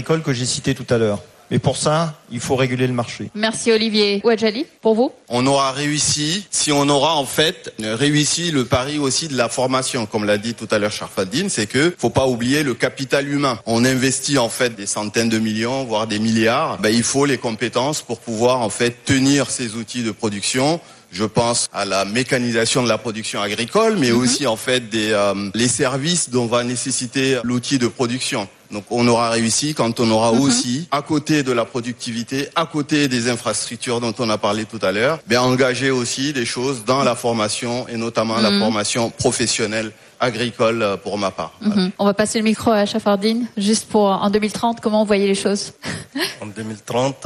agricoles que j'ai cités tout à l'heure. Mais pour ça, il faut réguler le marché. Merci Olivier Ouadjali. Pour vous ? On aura réussi si on aura en fait réussi le pari aussi de la formation. Comme l'a dit tout à l'heure Sharfaddine, c'est que faut pas oublier le capital humain. On investit en fait des centaines de millions, voire des milliards. Il faut les compétences pour pouvoir en fait tenir ces outils de production. Je pense à la mécanisation de la production agricole, mais aussi en fait les services dont va nécessiter l'outil de production. Donc on aura réussi quand on aura aussi, à côté de la productivité, à côté des infrastructures dont on a parlé tout à l'heure, engagé aussi des choses dans la formation et notamment la formation professionnelle agricole pour ma part. Voilà. On va passer le micro à Sharfaddine, juste pour en 2030, comment vous voyez les choses ? En 2030,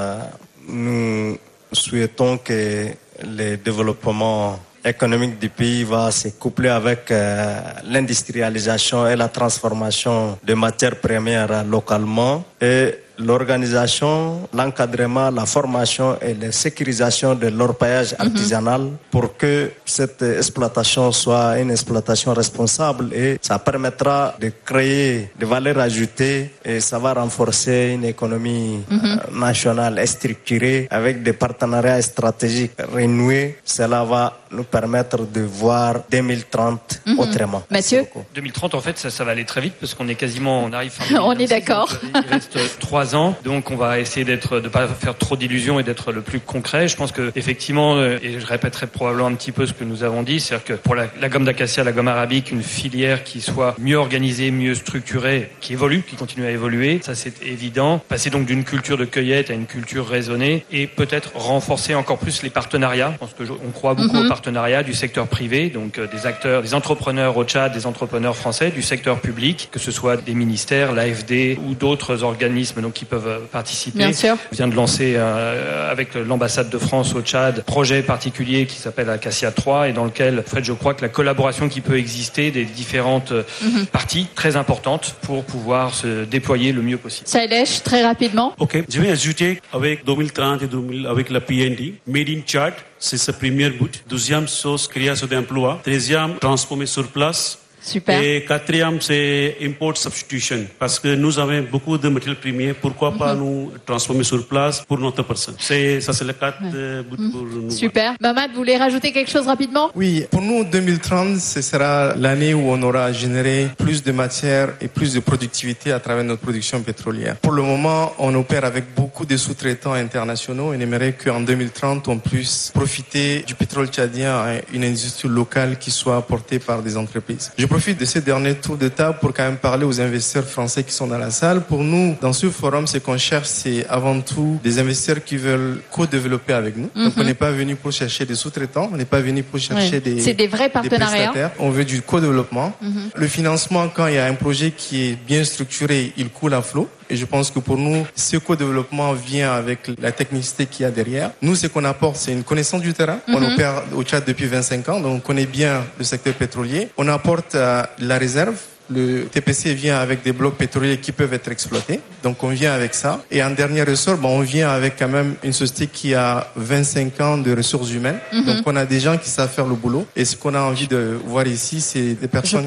nous souhaitons que le développement économique du pays va se coupler avec l'industrialisation et la transformation de matières premières localement et l'organisation, l'encadrement, la formation et la sécurisation de l'orpaillage artisanal pour que cette exploitation soit une exploitation responsable et ça permettra de créer des valeurs ajoutées et ça va renforcer une économie nationale structurée avec des partenariats stratégiques renoués. Cela va nous permettre de voir 2030 autrement. Mathieu ? 2030, en fait, ça va aller très vite parce qu'on est quasiment, on arrive fin On est d'accord. Il reste 3 ans, donc on va essayer de pas faire trop d'illusions et d'être le plus concret. Je pense que effectivement, et je répéterai probablement un petit peu ce que nous avons dit, c'est-à-dire que pour la gomme d'acacia, la gomme arabique, une filière qui soit mieux organisée, mieux structurée, qui évolue, qui continue à évoluer, ça c'est évident. Passer donc d'une culture de cueillette à une culture raisonnée et peut-être renforcer encore plus les partenariats. Je pense que on croit beaucoup aux partenariats du secteur privé, donc des acteurs, des entrepreneurs au Tchad, des entrepreneurs français, du secteur public, que ce soit des ministères, l'AFD ou d'autres organismes donc qui peuvent participer. Bien sûr. On vient de lancer avec l'ambassade de France au Tchad projet particulier qui s'appelle Acacia 3 et dans lequel en fait je crois que la collaboration qui peut exister des différentes parties très importante pour pouvoir se déployer le mieux possible. Sailesh, très rapidement. Ok, je vais ajouter avec 2030 et avec la PND, Made in Tchad, c'est ce premier but. Deuxième chose, création d'emplois. Troisième, transformer sur place. Super. Et quatrième, c'est import substitution. Parce que nous avons beaucoup de matériel premier. Pourquoi pas nous transformer sur place pour notre personne? Ça, c'est le 4 buts pour nous. Super. Mamad, vous voulez rajouter quelque chose rapidement? Oui, pour nous, 2030, ce sera l'année où on aura généré plus de matière et plus de productivité à travers notre production pétrolière. Pour le moment, on opère avec beaucoup de sous-traitants internationaux. On aimerait qu'en 2030, on puisse profiter du pétrole tchadien à une industrie locale qui soit portée par des entreprises. Je profite de ce dernier tour de table pour quand même parler aux investisseurs français qui sont dans la salle. Pour nous, dans ce forum, ce qu'on cherche, c'est avant tout des investisseurs qui veulent co-développer avec nous. Donc, on n'est pas venu pour chercher des sous-traitants, on n'est pas venu pour chercher c'est des vrais partenariats. On veut du co-développement. Le financement, quand il y a un projet qui est bien structuré, il coule à flot. Et je pense que pour nous, ce co-développement vient avec la technicité qu'il y a derrière. Nous, ce qu'on apporte, c'est une connaissance du terrain. On opère au Tchad depuis 25 ans, donc on connaît bien le secteur pétrolier. On apporte la réserve. Le TPC vient avec des blocs pétroliers qui peuvent être exploités. Donc on vient avec ça. Et en dernier ressort, on vient avec quand même une société qui a 25 ans de ressources humaines. Donc on a des gens qui savent faire le boulot. Et ce qu'on a envie de voir ici, c'est des personnes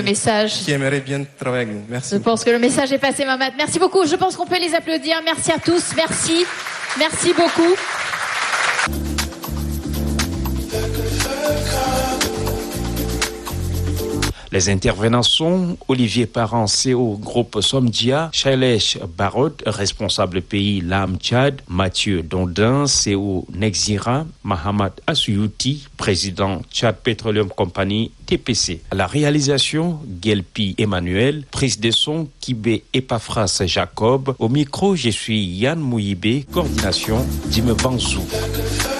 qui aimeraient bien travailler avec nous. Merci. Je pense que le message est passé, Mamad. Merci beaucoup. Je pense qu'on peut les applaudir. Merci à tous. Merci. Merci beaucoup. Les intervenants sont Olivier Parent, CEO Groupe Somdia, Sailesh Barod, responsable pays LAM Tchad, Mathieu Dondin, CEO Nexira, Mahamad Assouyouti, président Tchad Petroleum Company, TPC. À la réalisation, Gelpi Emmanuel, prise de son, Kibé Epaphras Jacob. Au micro, je suis Yann Mouyibé, coordination, Dime Banzou.